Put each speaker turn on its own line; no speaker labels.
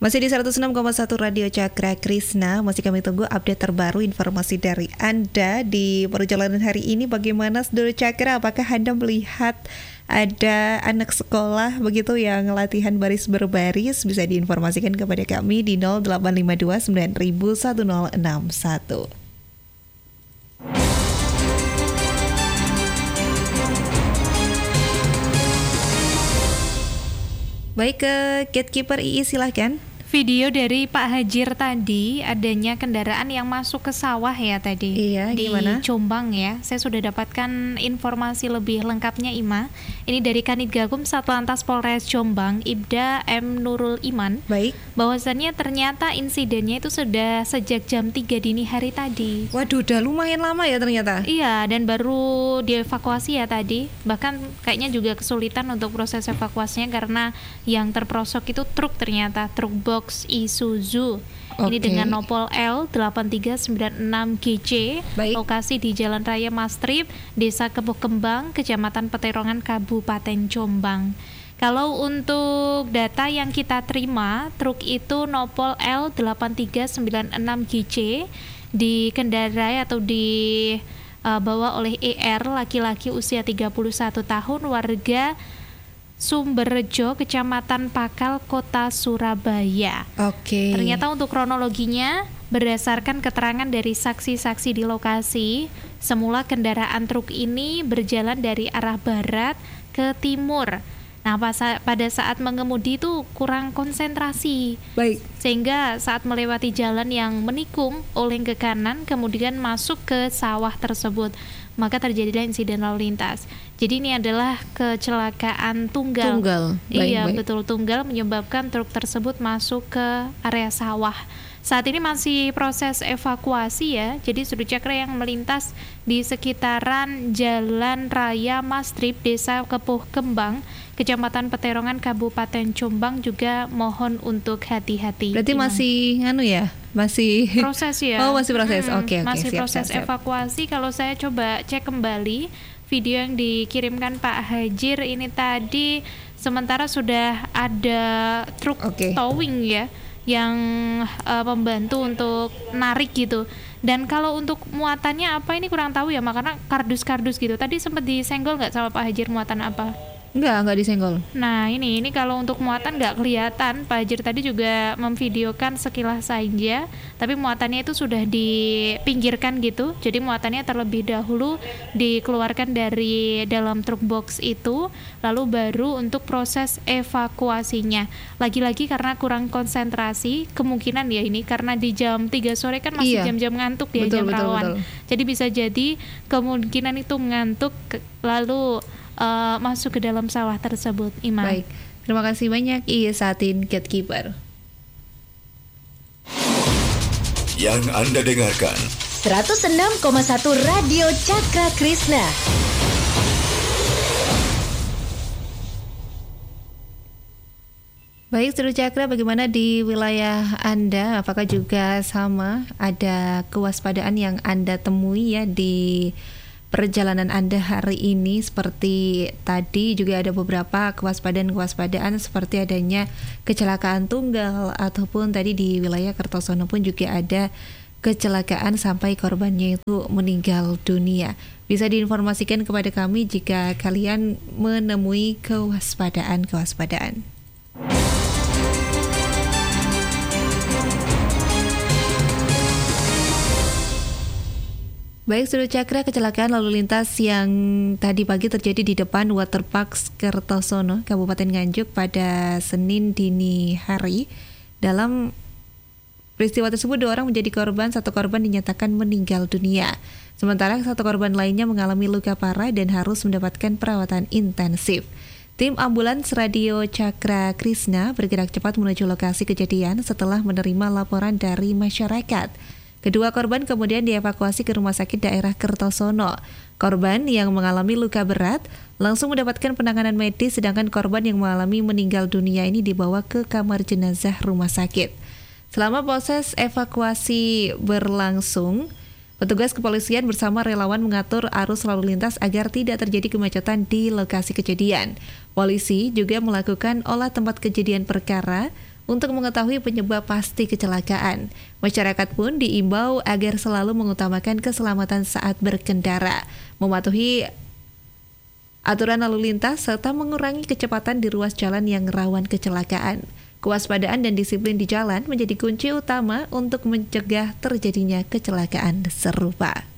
Masih di 106,1 Radio Cakra Krishna, masih kami tunggu update terbaru informasi dari Anda di perjalanan hari ini. Bagaimana Saudara Cakra, apakah Anda melihat ada anak sekolah begitu yang latihan baris berbaris? Bisa diinformasikan kepada kami di 0852 9000 1061. Baik, ke Gatekeeper II silahkan.
Video dari Pak Hajir tadi, adanya kendaraan yang masuk ke sawah ya tadi.
Iya, gimana?
Di Jombang ya. Saya sudah dapatkan informasi lebih lengkapnya, Ima. Ini dari Kanit Gakum Satlantas Polres Jombang, Ibda M. Nurul Iman.
Baik.
Bahwasannya ternyata insidennya itu sudah sejak jam 3 dini hari tadi.
Waduh, udah lumayan lama ya ternyata.
Iya, dan baru dievakuasi ya tadi. Bahkan kayaknya juga kesulitan untuk proses evakuasinya karena yang terperosok itu truk, ternyata truk box Isuzu. Ini dengan nopol L8396GC.
Baik.
Lokasi di Jalan Raya Mastrip, Desa Kepuh Kembang, Kecamatan Peterongan, Kabupaten Jombang. Kalau untuk data yang kita terima, truk itu nopol L8396GC dikendarai atau dibawa oleh ER, laki-laki usia 31 tahun, warga Sumberrejo, Kecamatan Pakal, Kota Surabaya.
Oke.
Ternyata untuk kronologinya, berdasarkan keterangan dari saksi-saksi di lokasi, semula kendaraan truk ini berjalan dari arah barat ke timur. Nah, pada saat mengemudi itu kurang konsentrasi.
Baik.
Sehingga saat melewati jalan yang menikung, oleng ke kanan, kemudian masuk ke sawah tersebut. Maka terjadilah insiden lalu lintas. Jadi ini adalah kecelakaan tunggal. Iya, betul, tunggal menyebabkan truk tersebut masuk ke area sawah. Saat ini masih proses evakuasi ya. Jadi Saudara Cakra yang melintas di sekitaran Jalan Raya Mastrip, Desa Kepuh Kembang, Kecamatan Peterongan, Kabupaten Jombang juga mohon untuk hati-hati.
Berarti masih masih
proses ya.
Oh, masih proses. Oke,
masih
siap,
proses
siap.
evakuasi. Kalau saya coba cek kembali video yang dikirimkan Pak Hajir ini tadi, sementara sudah ada truk towing ya yang membantu untuk narik gitu. Dan kalau untuk muatannya apa ini kurang tahu ya, makanya kardus-kardus gitu. Tadi sempat disenggol nggak sama Pak Hajir, muatan apa?
Enggak disenggol.
Nah ini kalau untuk muatan nggak kelihatan. Pak Hajir tadi juga memvideokan sekilas saja, tapi muatannya itu sudah dipinggirkan gitu. Jadi muatannya terlebih dahulu dikeluarkan dari dalam truk box itu, lalu baru untuk proses evakuasinya. Lagi-lagi karena kurang konsentrasi, kemungkinan ya ini karena di jam 3 sore kan masih jam-jam ngantuk ya, jam rawan. Jadi bisa jadi kemungkinan itu ngantuk lalu masuk ke dalam sawah tersebut, Imam.
Baik, terima kasih banyak Satin Gatekeeper.
Yang Anda dengarkan
106,1 Radio Cakra Krishna.
Baik, Saudara Cakra, bagaimana di wilayah Anda? Apakah juga sama ada kewaspadaan yang Anda temui ya di perjalanan Anda hari ini? Seperti tadi juga ada beberapa kewaspadaan seperti adanya kecelakaan tunggal, ataupun tadi di wilayah Kertosono pun juga ada kecelakaan sampai korbannya itu meninggal dunia. Bisa diinformasikan kepada kami jika kalian menemui kewaspadaan. Baik, Saudara Cakra, kecelakaan lalu lintas yang tadi pagi terjadi di depan Waterpark Kertosono, Kabupaten Nganjuk pada Senin dini hari. Dalam peristiwa tersebut 2 orang menjadi korban, 1 korban dinyatakan meninggal dunia. Sementara 1 korban lainnya mengalami luka parah dan harus mendapatkan perawatan intensif. Tim ambulans Radio Cakra Krishna bergerak cepat menuju lokasi kejadian setelah menerima laporan dari masyarakat. Kedua korban kemudian dievakuasi ke Rumah Sakit Daerah Kertosono. Korban yang mengalami luka berat langsung mendapatkan penanganan medis, sedangkan korban yang mengalami meninggal dunia ini dibawa ke kamar jenazah rumah sakit. Selama proses evakuasi berlangsung, petugas kepolisian bersama relawan mengatur arus lalu lintas agar tidak terjadi kemacetan di lokasi kejadian. Polisi juga melakukan olah tempat kejadian perkara untuk mengetahui penyebab pasti kecelakaan. Masyarakat pun diimbau agar selalu mengutamakan keselamatan saat berkendara, mematuhi aturan lalu lintas, serta mengurangi kecepatan di ruas jalan yang rawan kecelakaan. Kewaspadaan dan disiplin di jalan menjadi kunci utama untuk mencegah terjadinya kecelakaan serupa.